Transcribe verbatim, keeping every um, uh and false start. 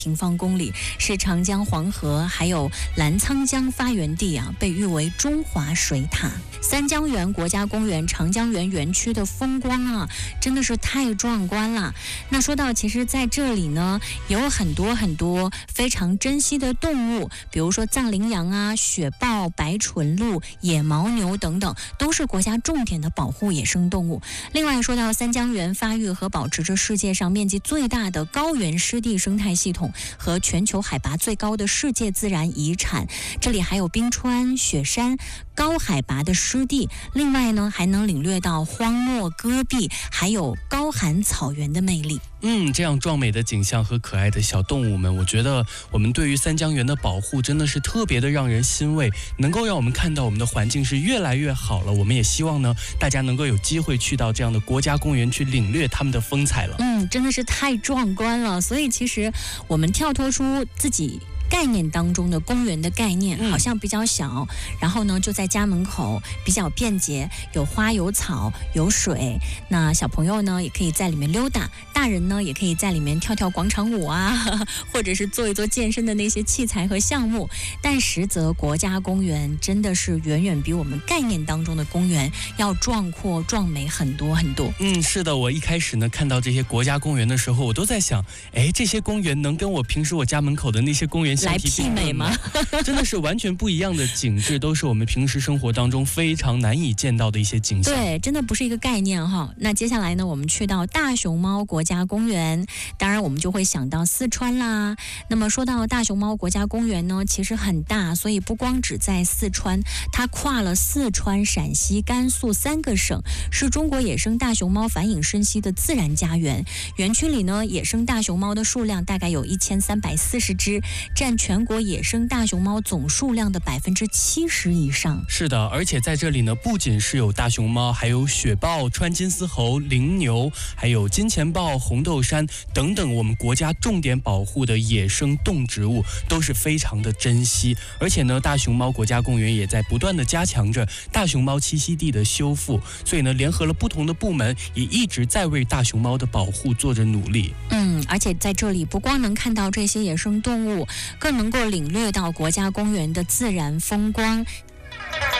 平方公里，是长江、黄河还有澜沧江发源地啊，被誉为中华水塔。三江源国家公园长江源园区的风光啊，真的是太壮观了。那说到，其实在这里呢，有很多很多非常珍稀的动物，比如说藏羚羊啊、雪豹、白唇鹿、野牦牛等等，都是国家重点的保护野生动物。另外说到三江源发育和保持着世界上面积最大的高原湿地生态系统和全球海拔最高的世界自然遗产，这里还有冰川、雪山、高海拔的湿地，另外呢还能领略到荒漠戈壁还有高寒草原的魅力。 嗯，这样壮美的景象和可爱的小动物们，我觉得我们对于三江源的保护真的是特别的让人欣慰，能够让我们看到我们的环境是越来越好了。我们也希望呢，大家能够有机会去到这样的国家公园去领略他们的风采了。 嗯，真的是太壮观了。所以其实我们跳脱出自己概念当中的公园的概念好像比较小、嗯、然后呢就在家门口比较便捷，有花有草有水，那小朋友呢也可以在里面溜达，大人呢也可以在里面跳跳广场舞啊，或者是做一做健身的那些器材和项目。但实则国家公园真的是远远比我们概念当中的公园要壮阔壮美很多很多。 嗯，是的，我一开始呢看到这些国家公园的时候，我都在想，哎，这些公园能跟我平时我家门口的那些公园来媲美吗？ 真的是完全不一样的景致，都是我们平时生活当中非常难以见到的一些景象。 对，真的不是一个概念哈。那接下来呢，我们去到大熊猫国家公园，当然我们就会想到四川啦。那么说到大熊猫国家公园呢，其实很大，所以不光只在四川，它跨了四川、陕西、甘肃三个省，是中国野生大熊猫繁衍生息的自然家园。园区里呢，野生大熊猫的数量大概有一千三百四十只，占全国野生大熊猫总数量的百分之七十以上。 是的，而且在这里呢，不仅是有大熊猫，还有雪豹、川金丝猴、羚牛，还有金钱豹、红豆杉等等我们国家重点保护的野生动植物，都是非常的珍惜。而且呢，大熊猫国家公园也在不断的加强着大熊猫栖息地的修复，所以呢，联合了不同的部门，也一直在为大熊猫的保护做着努力。 嗯，而且在这里不光能看到这些野生动物，更能够领略到国家公园的自然风光。